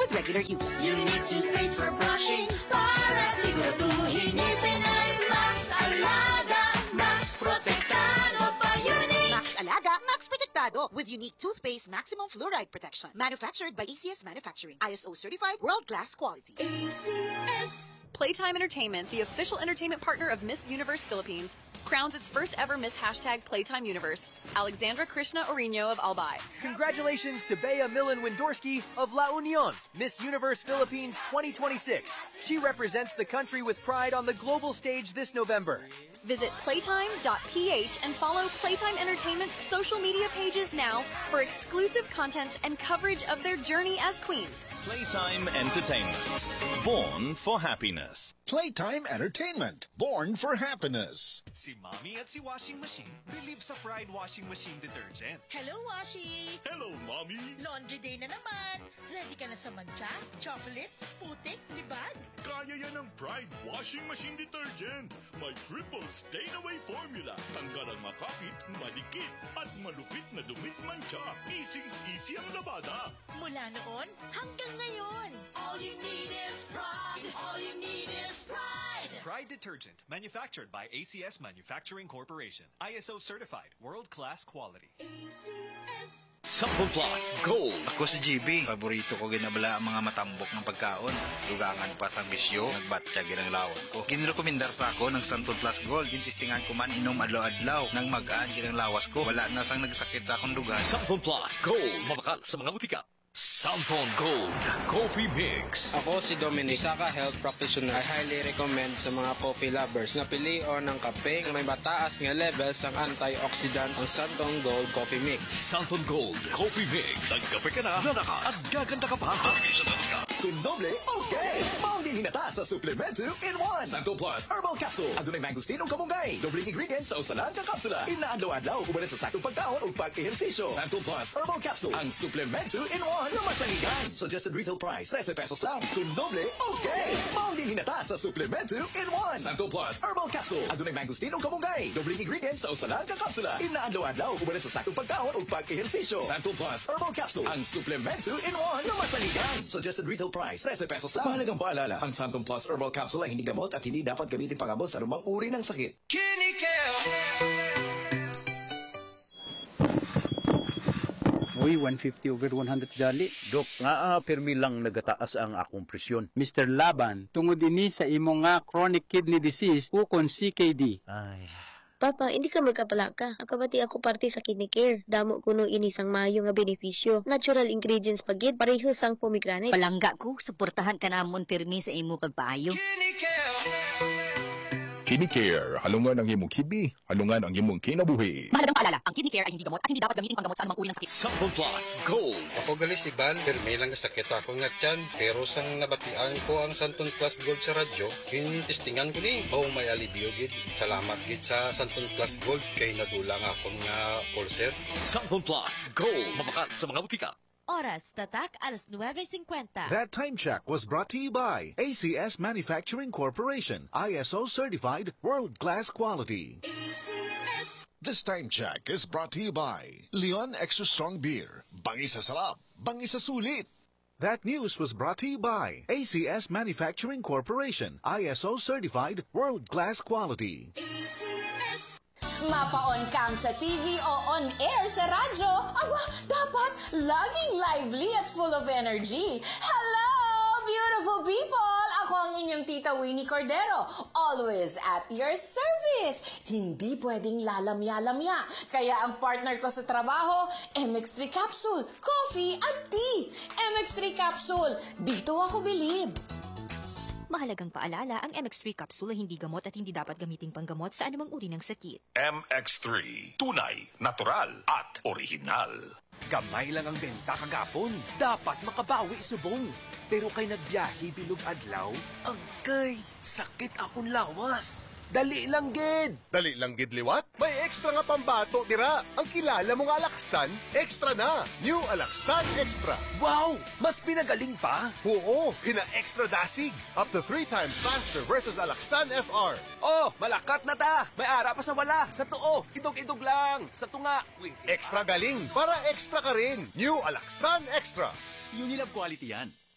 with regular use. Unique toothpaste for brushing para siguraduhin ngipin ay Max Alaga. Max Protektado pa Unique. Max Alaga, Max Protektado with unique toothpaste maximum fluoride protection. Manufactured by ACS Manufacturing. ISO certified world-class quality. ACS. Playtime Entertainment, the official entertainment partner of Miss Universe Philippines, crowns its first ever Miss #Playtime Universe, Alexandra Krishna Orino of Albay. Congratulations to Bea Millen Windorski of La Union, Miss Universe Philippines 2026. She represents the country with pride on the global stage this November. Visit playtime.ph and follow Playtime Entertainment's social media pages now for exclusive contents and coverage of their journey as queens. Playtime Entertainment. Born for happiness. Playtime Entertainment. Born for happiness. Si Mommy at si Washing Machine believe sa Pride Washing Machine Detergent. Hello, Washi! Hello, Mommy! Laundry day na naman. Ready ka na sa mancha, chocolate, putik, libag? Kaya yan ang Pride Washing Machine Detergent. May triple stain-away formula. Tanggal ang makapit, madikit, at malupit na dumit mancha. Easy ang labada. Mula noon hanggang ngayon. All you need is pride. All you need is pride. Pride Detergent, manufactured by ACS Manufacturing Corporation. ISO certified, world-class quality. ACS. 10 Plus Gold. Ako si GB. Paborito ko ginabala ang mga matambok ng pagkaon. Dugangan pa sa bisyo, nagbatya ginang lawas ko. Ginrekomendar sa ako ng 10 Plus Gold. Gintistingan ko man inom adlaw-adlaw. Nang magaan ginang lawas ko, wala na sang nagsakit sa akong dugan. 10 Plus Gold. Mabakal sa mga butika. Samphon Gold Coffee Mix. Ako si Dominic, isa ka health practitioner. I highly recommend sa mga coffee lovers na pilion ng kape na may mataas nga levels ng antioxidants ang Samphon Gold Coffee Mix. Samphon Gold Coffee Mix. Nagkape ka na, lalakas at gaganda ka pa. Kung doble, okay! Maunding hinata sa Supplement 2 in 1. Santo Plus Herbal Capsule. Adunay mangosteen o kamunggay. Dobling ingredients sa usalan ka kapsula. Inaadlaw-adlaw uban sa sakong pagkaon o pag-ehersisyo. Santo Plus Herbal Capsule. Ang Supplement 2 in 1 na masaligan. Suggested retail price, 13 pesos lang. Kung doble, okay! Maunding hinata sa Supplement 2 in 1. Santo Plus Herbal Capsule. Adunay mangosteen o kamunggay. Dobling ingredients sa usalan ka kapsula. Inaadlaw-adlaw uban sa sakong pagkaon o pag-ehersisyo. Santo Plus Herbal Capsule. Ang Supplement 2 in 1 na masaligan. Suggested retail price, 13 pesos lang. Mahalagang paalala, ang Santon Plus Herbal Capsule ay hindi gamot at hindi dapat gamitin pangabot sa anumang uri ng sakit. Uy, 150/100 jali. Dok, nga permi lang nagataas ang akong presyon. Mr. Laban, tungod ini sa imo nga chronic kidney disease ukon CKD. Ay... Papa, hindi ka magkapalaka. Akabati ako parte sa kidney care. Damo kuno ini sang maayo nga benepisyo. Natural ingredients pagid pareho sang pomegranate. Palangga ko, suportahan ka namon pirmi sa imo pagpaayo. Kidney Care. Halungan ang imong kibi. Halungan ang imong kinabuhi. Mahalagang paalala, ang kidney care ay hindi gamot at hindi dapat gamitin panggamot sa anumang uri ng sakit. 10 Plus Gold. Ako gali si Ban, permi lang sakit ako nga tiyan. Pero sang nabatian ko ang Santon Plus Gold sa radyo, kinistingan ko ni. Oh, may alibyo gid. Salamat gid sa Santon Plus Gold kay nadulang akong nga ulcer. 10 Plus Gold. Mabakal sa mga butika. Oras, tatak, alas 9:50. That time check was brought to you by ACS Manufacturing Corporation. ISO certified world-class quality. ACS. This time check is brought to you by Leon Extra Strong Beer. Bangi sa sarap, bangi sa sulit. That news was brought to you by ACS Manufacturing Corporation. ISO certified world-class quality. ACS. Mapaon kang sa TV o on air sa radyo, aba, dapat laging lively at full of energy. Hello, beautiful people! Ako ang inyong tita Winnie Cordero, always at your service. Hindi pwedeng lalamya-lamya. Kaya ang partner ko sa trabaho, MX3 Capsule, coffee at tea. MX3 Capsule, dito ako bilib. Mahalagang paalala, ang MX3 capsule ay hindi gamot at hindi dapat gamiting panggamot sa anumang uri ng sakit. MX3. Tunay, natural, at original. Gamay lang ang benta kagapon. Dapat makabawi subong. Pero kay nagbiyahe bilog adlaw, agay, sakit akong lawas. Dali lang gid. Dali lang gid liwat? May extra nga pambato dira. Ang kilala mong Alaksan, extra na. New Alaksan Extra. Wow! Mas pinagaling pa? Oo, hina-extra dasig. Up to 3 times faster versus Alaksan FR. Oh, malakat na ta. May ara pa sa wala. Sa tuo, idog-idog lang. Sa tunga, extra galing para extra ka rin. New Alaksan Extra. Unilab quality yan.